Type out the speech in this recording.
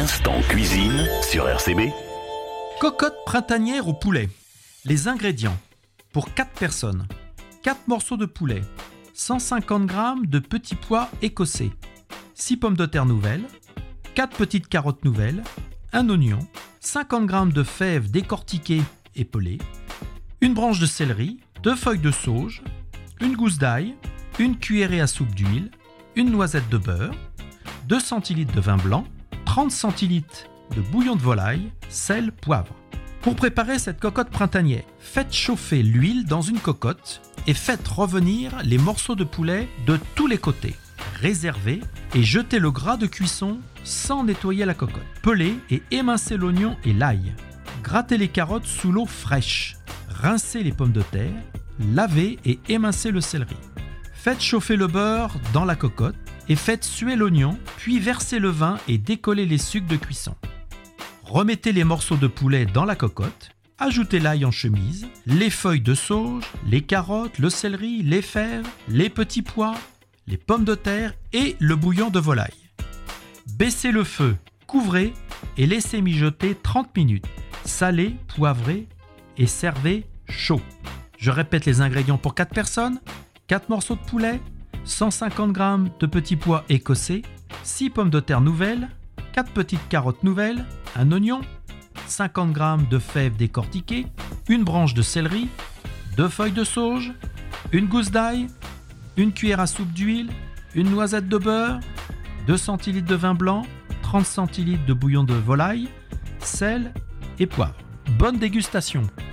L'instant cuisine sur RCB. Cocotte printanière au poulet. Les ingrédients. Pour 4 personnes. 4 morceaux de poulet. 150 g de petits pois écossais. 6 pommes de terre nouvelles. 4 petites carottes nouvelles. Un oignon. 50 g de fèves décortiquées et pelées. Une branche de céleri. 2 feuilles de sauge. Une gousse d'ail. Une cuillerée à soupe d'huile. Une noisette de beurre. 2 centilitres de vin blanc. 30 centilitres de bouillon de volaille, sel, poivre. Pour préparer cette cocotte printanière, faites chauffer l'huile dans une cocotte et faites revenir les morceaux de poulet de tous les côtés. Réservez et jetez le gras de cuisson sans nettoyer la cocotte. Pelez et émincez l'oignon et l'ail. Grattez les carottes sous l'eau fraîche. Rincez les pommes de terre. Lavez et émincez le céleri. Faites chauffer le beurre dans la cocotte et faites suer l'oignon, puis versez le vin et décollez les sucs de cuisson. Remettez les morceaux de poulet dans la cocotte, ajoutez l'ail en chemise, les feuilles de sauge, les carottes, le céleri, les fèves, les petits pois, les pommes de terre et le bouillon de volaille. Baissez le feu, couvrez et laissez mijoter 30 minutes. Salez, poivrez et servez chaud. Je répète les ingrédients pour 4 personnes. 4 morceaux de poulet, 150 g de petits pois écossais, 6 pommes de terre nouvelles, 4 petites carottes nouvelles, un oignon, 50 g de fèves décortiquées, une branche de céleri, 2 feuilles de sauge, une gousse d'ail, une cuillère à soupe d'huile, une noisette de beurre, 2 centilitres de vin blanc, 30 centilitres de bouillon de volaille, sel et poivre. Bonne dégustation!